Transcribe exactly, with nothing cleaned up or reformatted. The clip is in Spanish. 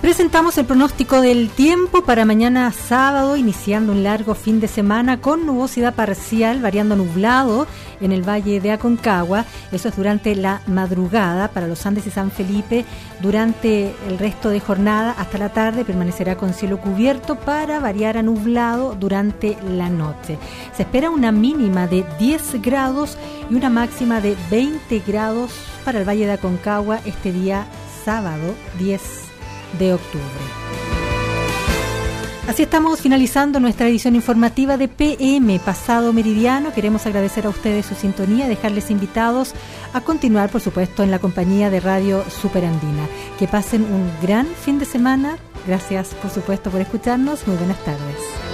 Presentamos el pronóstico del tiempo para mañana sábado, iniciando un largo fin de semana con nubosidad parcial, variando nublado en el valle de Aconcagua. Eso es durante la madrugada. Para los Andes y San Felipe, durante el resto de jornada hasta la tarde permanecerá con cielo cubierto para variar a nublado durante la noche. Se espera una mínima de diez grados y una máxima de veinte grados para el valle de Aconcagua este día sábado diez de octubre. Así estamos finalizando nuestra edición informativa de P M Pasado Meridiano. Queremos agradecer a ustedes su sintonía, dejarles invitados a continuar, por supuesto, en la compañía de Radio Superandina. Que pasen un gran fin de semana. Gracias, por supuesto, por escucharnos. Muy buenas tardes.